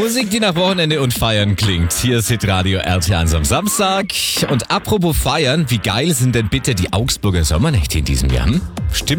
Musik, die nach Wochenende und Feiern klingt. Hier ist Hitradio RT1 am Samstag. Und apropos Feiern, wie geil sind denn bitte die Augsburger Sommernächte in diesem Jahr? Stimmt.